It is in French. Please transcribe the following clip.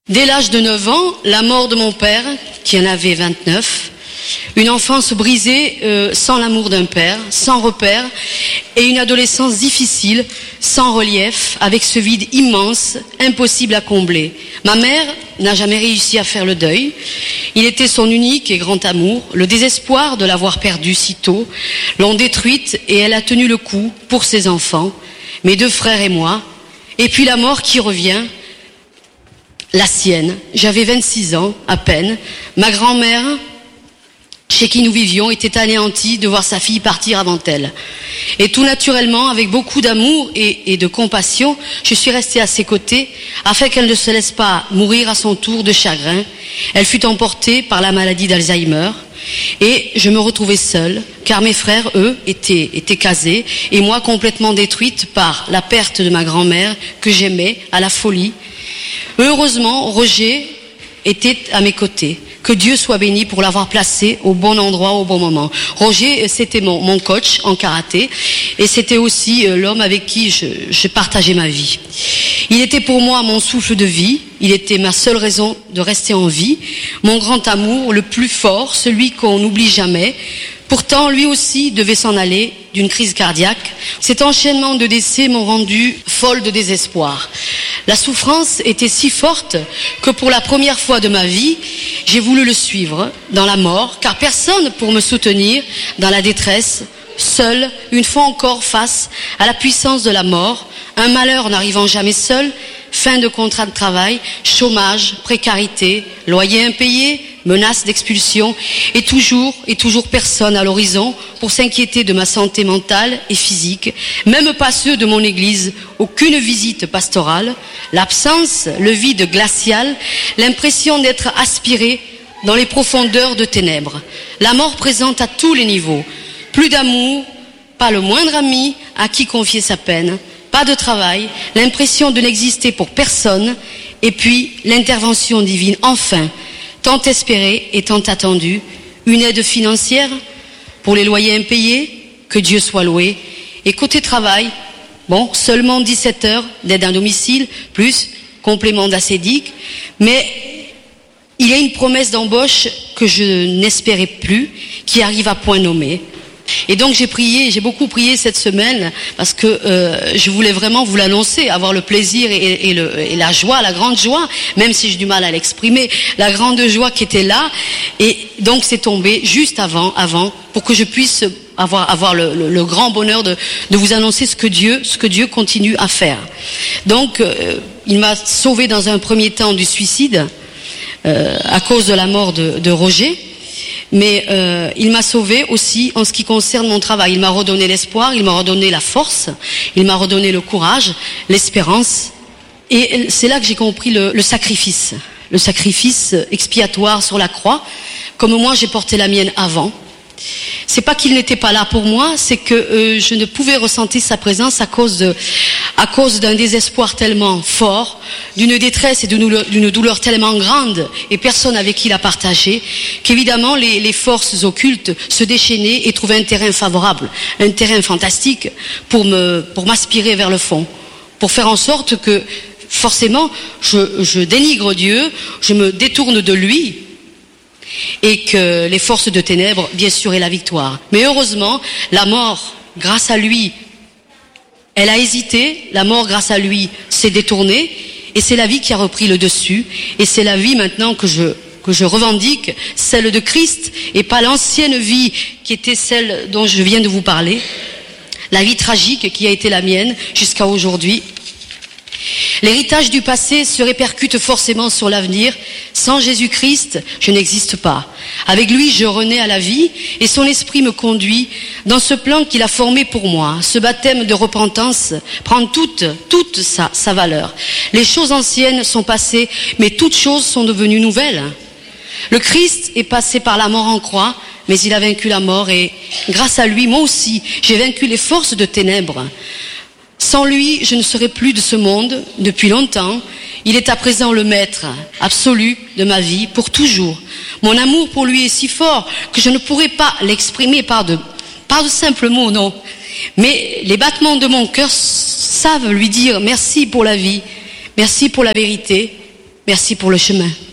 Dès l'âge de 9 ans, la mort de mon père, qui en avait 29, une enfance brisée sans l'amour d'un père, sans repère, et une adolescence difficile, sans relief, avec ce vide immense, impossible à combler. Ma mère n'a jamais réussi à faire le deuil. Il était son unique et grand amour. Le désespoir de l'avoir perdue si tôt l'ont détruite et elle a tenu le coup pour ses enfants, mes 2 frères et moi. Et puis la mort qui revient, la sienne. J'avais 26 ans à peine. Ma grand-mère, chez qui nous vivions, était anéantie de voir sa fille partir avant elle. Et tout naturellement, avec beaucoup d'amour et de compassion, je suis restée à ses côtés afin qu'elle ne se laisse pas mourir à son tour de chagrin. Elle fut emportée par la maladie d'Alzheimer et je me retrouvais seule car mes frères, eux, étaient casés et moi complètement détruite par la perte de ma grand-mère que j'aimais à la folie. Heureusement, Roger était à mes côtés. Que Dieu soit béni pour l'avoir placé au bon endroit, au bon moment. Roger, c'était mon coach en karaté et c'était aussi l'homme avec qui je partageais ma vie. Il était pour moi mon souffle de vie, il était ma seule raison de rester en vie, mon grand amour, le plus fort, celui qu'on n'oublie jamais. Pourtant, lui aussi devait s'en aller d'une crise cardiaque. Cet enchaînement de décès m'ont rendu folle de désespoir. La souffrance était si forte que pour la première fois de ma vie, j'ai voulu le suivre dans la mort, car personne pour me soutenir dans la détresse, seule, une fois encore face à la puissance de la mort, un malheur n'arrivant jamais seul, fin de contrat de travail, chômage, précarité, loyer impayé, menace d'expulsion, et toujours personne à l'horizon pour s'inquiéter de ma santé mentale et physique, même pas ceux de mon église, aucune visite pastorale, l'absence, le vide glacial, l'impression d'être aspiré dans les profondeurs de ténèbres. La mort présente à tous les niveaux, plus d'amour, pas le moindre ami à qui confier sa peine, pas de travail, l'impression de n'exister pour personne, et puis l'intervention divine, enfin, tant espérée et tant attendue, une aide financière pour les loyers impayés, que Dieu soit loué, et côté travail, bon, seulement 17 heures d'aide à domicile, plus complément d'assédique, mais il y a une promesse d'embauche que je n'espérais plus, qui arrive à point nommé. Et donc j'ai beaucoup prié cette semaine parce que je voulais vraiment vous l'annoncer, avoir le plaisir et la joie, la grande joie, même si j'ai du mal à l'exprimer, la grande joie qui était là. Et donc c'est tombé juste avant, pour que je puisse avoir le grand bonheur de vous annoncer ce que Dieu continue à faire. Donc il m'a sauvé dans un premier temps du suicide à cause de la mort de Roger. Mais il m'a sauvé aussi en ce qui concerne mon travail. Il m'a redonné l'espoir, il m'a redonné la force, il m'a redonné le courage, l'espérance. Et c'est là que j'ai compris le sacrifice expiatoire sur la croix, comme moi j'ai porté la mienne avant. C'est pas qu'il n'était pas là pour moi, c'est que je ne pouvais ressentir sa présence à cause d'un désespoir tellement fort, d'une détresse et d'une douleur tellement grande, et personne avec qui la partager, qu'évidemment les forces occultes se déchaînaient et trouvaient un terrain favorable, un terrain fantastique pour m'aspirer vers le fond, pour faire en sorte que forcément je dénigre Dieu, je me détourne de lui, et que les forces de ténèbres, bien sûr, aient la victoire. Mais heureusement, la mort, grâce à lui, elle a hésité, la mort, grâce à lui, s'est détournée, et c'est la vie qui a repris le dessus, et c'est la vie maintenant que je revendique, celle de Christ, et pas l'ancienne vie qui était celle dont je viens de vous parler, la vie tragique qui a été la mienne jusqu'à aujourd'hui. L'héritage du passé se répercute forcément sur l'avenir. Sans Jésus-Christ, je n'existe pas. Avec lui, je renais à la vie et son esprit me conduit dans ce plan qu'il a formé pour moi. Ce baptême de repentance prend toute sa valeur. Les choses anciennes sont passées, mais toutes choses sont devenues nouvelles. Le Christ est passé par la mort en croix, mais il a vaincu la mort et grâce à lui, moi aussi, j'ai vaincu les forces de ténèbres. Sans lui, je ne serais plus de ce monde depuis longtemps. Il est à présent le maître absolu de ma vie pour toujours. Mon amour pour lui est si fort que je ne pourrais pas l'exprimer par de simples mots, non. Mais les battements de mon cœur savent lui dire merci pour la vie, merci pour la vérité, Merci pour le chemin.